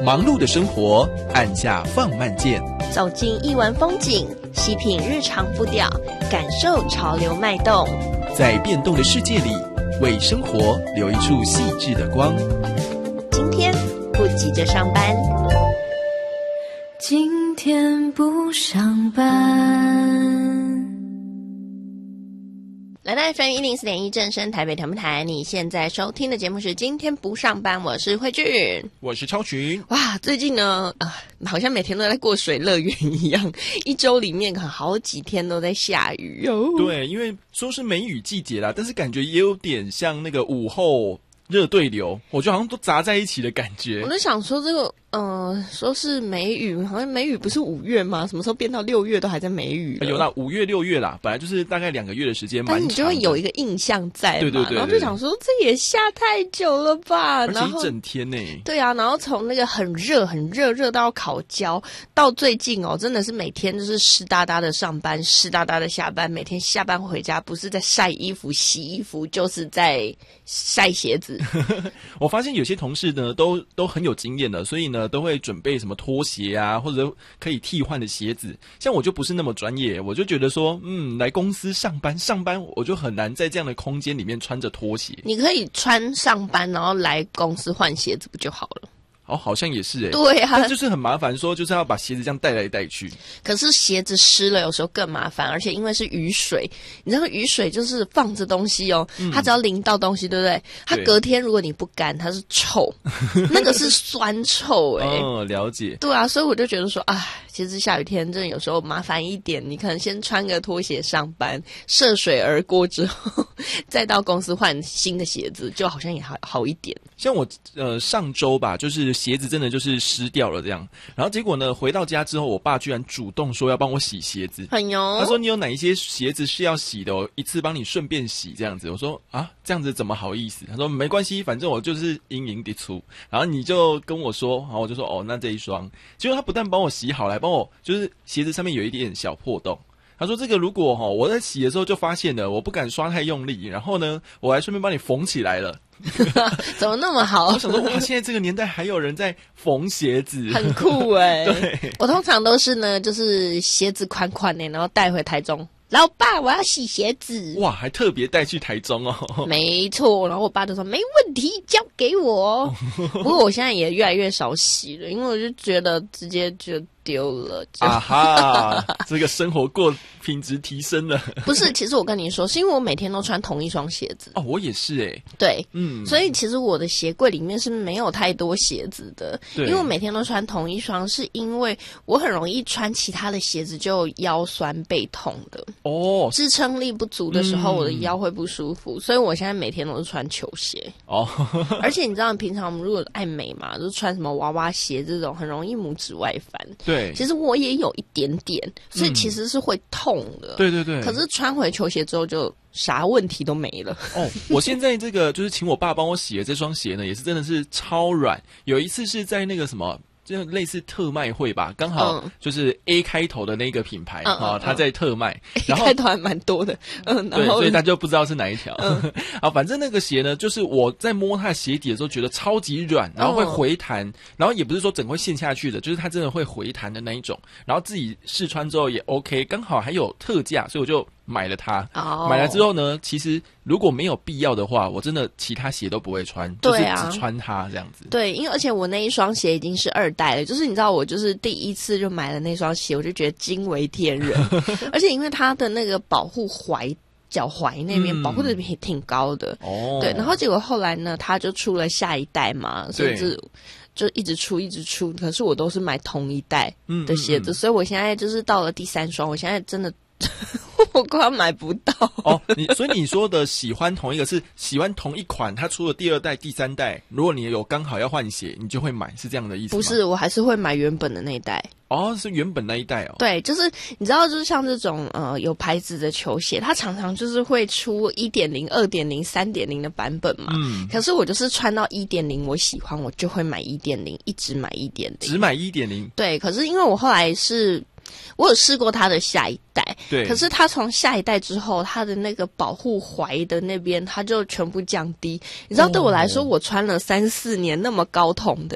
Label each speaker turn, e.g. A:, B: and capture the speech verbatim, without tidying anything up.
A: 忙碌的生活，按下放慢键，
B: 走进艺文风景，细品日常步调，感受潮流脉动，
A: 在变动的世界里，为生活留一处细致的光。
B: 今天不急着上班，
C: 今天不上班。
B: 来到 F M 一零四点一正声台北台不台，你现在收听的节目是今天不上班，我是慧俊，
A: 我是超群。
B: 哇，最近呢，啊、呃，好像每天都在过水乐园一样，一周里面可能好几天都在下雨哦。
A: 对，因为说是梅雨季节啦，但是感觉也有点像那个午后热对流，我觉得好像都杂在一起的感觉。
B: 我在想说这个，呃，说是梅雨，好像梅雨不是五月吗？什么时候变到六月都还在梅雨了？
A: 有啦，五月六月啦，本来就是大概两个月的时间，蛮长的。
B: 但你就会有一个印象在嘛，
A: 对对 对, 对, 对，
B: 然后就想说这也下太久了吧，
A: 而且一整天呢。对
B: 啊，然后从那个很热很热热到烤焦，到最近哦，真的是每天就是湿哒哒的上班，湿哒哒的下班，每天下班回家不是在晒衣服、洗衣服，就是在晒鞋子。
A: 我发现有些同事呢都都很有经验的，所以呢都会准备什么拖鞋啊，或者可以替换的鞋子。像我就不是那么专业，我就觉得说，嗯，来公司上班上班，我就很难在这样的空间里面穿着拖鞋。
B: 你可以穿上班，然后来公司换鞋子不就好了？
A: 哦，好像也是诶。
B: 对啊，
A: 但就是很麻烦，说就是要把鞋子这样带来带去。
B: 可是鞋子湿了，有时候更麻烦，而且因为是雨水，你知道雨水就是放着东西哦，嗯、它只要淋到东西，对不对？它隔天如果你不干，它是臭，那个是酸臭诶、欸。
A: 哦，了解。
B: 对啊，所以我就觉得说，哎，其实下雨天真的有时候麻烦一点，你可能先穿个拖鞋上班，涉水而过之后，再到公司换新的鞋子，就好像也好好一点。
A: 像我呃上周吧，就是鞋子真的就是湿掉了这样，然后结果呢回到家之后，我爸居然主动说要帮我洗鞋子。
B: 哎呦，
A: 他说你有哪一些鞋子是要洗的，我一次帮你顺便洗这样子。我说啊，这样子怎么好意思？他说没关系，反正我就是阴影的出，然后你就跟我说，然后我就说哦，那这一双。结果他不但帮我洗好，来帮我就是鞋子上面有一点小破洞。他说这个如果齁我在洗的时候就发现了，我不敢刷太用力，然后呢我还顺便帮你缝起来了。
B: 怎么那么好？
A: 我想说哇，现在这个年代还有人在缝鞋子，
B: 很酷哎、欸。
A: 对，
B: 我通常都是呢，就是鞋子宽宽的，然后带回台中。老爸，我要洗鞋子。
A: 哇，还特别带去台中哦。
B: 没错，然后我爸就说没问题，交给我。不过我现在也越来越少洗了，因为我就觉得直接就丢了。
A: 啊哈，这个生活过品质提升了。
B: 不是，其实我跟你说，是因为我每天都穿同一双鞋子。
A: 哦，我也是诶。
B: 对，
A: 嗯，
B: 所以其实我的鞋柜里面是没有太多鞋子的，因为我每天都穿同一双，是因为我很容易穿其他的鞋子就腰酸背痛的。
A: 哦，
B: 支撑力不足的时候，
A: 嗯、
B: 我的腰会不舒服，所以我现在每天都是穿球鞋。
A: 哦，
B: 而且你知道，平常我们如果爱美嘛，就穿什么娃娃鞋这种，很容易拇指外翻。
A: 对，
B: 其实我也有一点点，所以其实是会痛的。
A: 嗯、对对对。
B: 可是穿回球鞋之后就啥问题都没了。
A: 哦，我现在这个就是请我爸帮我洗的这双鞋呢，也是真的是超软。有一次是在那个什么。就类似特卖会吧，刚好就是 A 开头的那个品牌啊、嗯哦，他在特卖，
B: 嗯、
A: 然后
B: A 开头还蛮多的，嗯，
A: 对，所以他就不知道是哪一条。
B: 嗯，
A: 啊，反正那个鞋呢，就是我在摸它的鞋底的时候，觉得超级软，然后会回弹，嗯、然后也不是说整个会陷下去的，就是它真的会回弹的那一种。然后自己试穿之后也 OK， 刚好还有特价，所以我就买了它。
B: 哦，
A: 买了之后呢，其实如果没有必要的话，我真的其他鞋都不会穿，
B: 对啊、
A: 就是只穿它这样子。
B: 对，因为而且我那一双鞋已经是二代了，就是你知道我就是第一次就买了那双鞋，我就觉得惊为天人，而且因为它的那个保护踝。脚踝那边保护的也挺高的、
A: 嗯、哦，
B: 对，然后结果后来呢，他就出了下一代嘛，甚至就一直出一直出，可是我都是买同一代的鞋子，嗯嗯嗯，所以我现在就是到了第三双，我现在真的我快要买不到
A: 哦。你所以你说的喜欢同一个是喜欢同一款，它出了第二代、第三代，如果你有刚好要换鞋，你就会买，是这样的意思吗？
B: 不是，我还是会买原本的那一代。
A: 哦，是原本那一代哦。
B: 对，就是你知道，就是像这种呃有牌子的球鞋，它常常就是会出 一点零、二点零、三点零 的版本嘛。嗯。可是我就是穿到 一点零 我喜欢，我就会买 一点零， 一直买 一点零。
A: 只买 一点零。
B: 对，可是因为我后来是我有试过它的下一代，
A: 对，
B: 可是它从下一代之后，它的那个保护踝的那边，它就全部降低。你知道，对我来说，哦、我穿了三四年那么高筒的。